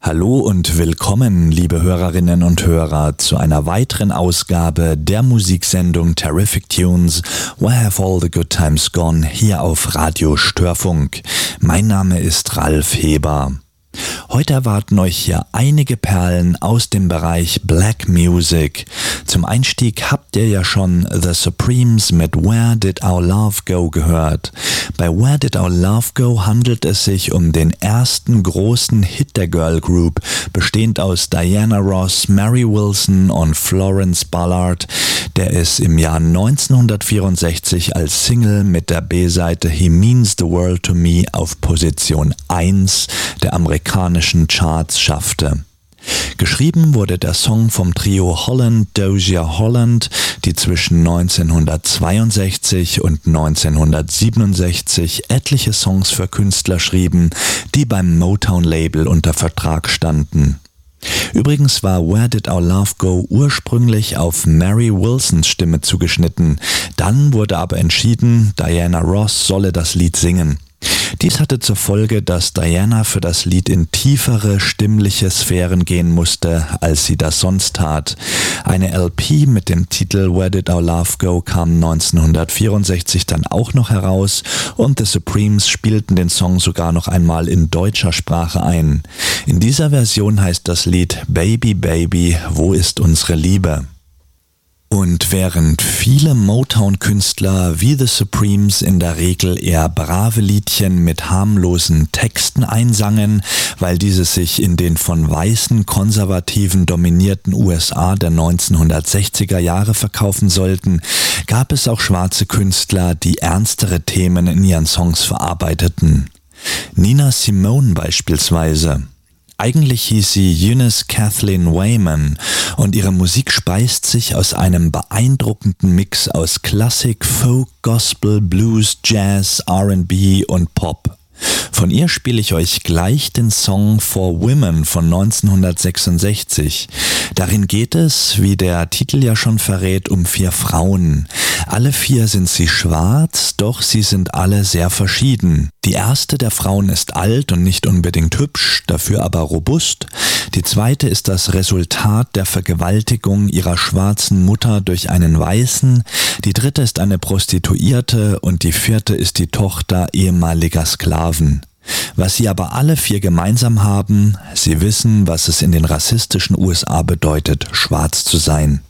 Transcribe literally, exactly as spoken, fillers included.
Hallo und willkommen, liebe Hörerinnen und Hörer, zu einer weiteren Ausgabe der Musiksendung Terrific Tunes, Where Have All the Good Times Gone, hier auf Radio Störfunk. Mein Name ist Ralf Heber. Heute erwarten euch hier einige Perlen aus dem Bereich Black Music. Zum Einstieg habt ihr ja schon The Supremes mit Where Did Our Love Go gehört. Bei Where Did Our Love Go handelt es sich um den ersten großen Hit der Girl Group, bestehend aus Diana Ross, Mary Wilson und Florence Ballard, der es im Jahr neunzehnhundertvierundsechzig als Single mit der B-Seite He Means the World to Me auf Position eins der amerikanischen Charts schaffte. Geschrieben wurde der Song vom Trio Holland Dozier Holland, die zwischen neunzehnhundertzweiundsechzig und neunzehnhundertsiebenundsechzig etliche Songs für Künstler schrieben, die beim Motown-Label unter Vertrag standen. Übrigens war Where Did Our Love Go ursprünglich auf Mary Wilsons Stimme zugeschnitten, dann wurde aber entschieden, Diana Ross solle das Lied singen. Dies hatte zur Folge, dass Diana für das Lied in tiefere stimmliche Sphären gehen musste, als sie das sonst tat. Eine L P mit dem Titel Where Did Our Love Go kam neunzehnhundertvierundsechzig dann auch noch heraus und The Supremes spielten den Song sogar noch einmal in deutscher Sprache ein. In dieser Version heißt das Lied Baby Baby, wo ist unsere Liebe? Und während viele Motown-Künstler wie The Supremes in der Regel eher brave Liedchen mit harmlosen Texten einsangen, weil diese sich in den von weißen Konservativen dominierten U S A der neunzehnhundertsechziger Jahre verkaufen sollten, gab es auch schwarze Künstler, die ernstere Themen in ihren Songs verarbeiteten. Nina Simone beispielsweise. Eigentlich hieß sie Eunice Kathleen Wayman und ihre Musik speist sich aus einem beeindruckenden Mix aus Klassik, Folk, Gospel, Blues, Jazz, R and B und Pop. Von ihr spiele ich euch gleich den Song For Women von neunzehnhundertsechsundsechzig. Darin geht es, wie der Titel ja schon verrät, um vier Frauen. Alle vier sind sie schwarz, doch sie sind alle sehr verschieden. Die erste der Frauen ist alt und nicht unbedingt hübsch, dafür aber robust. Die zweite ist das Resultat der Vergewaltigung ihrer schwarzen Mutter durch einen Weißen. Die dritte ist eine Prostituierte und die vierte ist die Tochter ehemaliger Sklaven. Was sie aber alle vier gemeinsam haben, sie wissen, was es in den rassistischen U S A bedeutet, schwarz zu sein.